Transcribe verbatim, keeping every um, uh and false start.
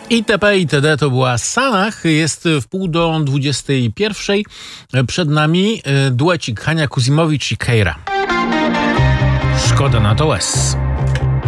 itp. itd. To była Sanach. Jest w pół do dwudziestej pierwszej. Przed nami duecik Hania Kuzimowicz i Keira. Szkoda na to łez.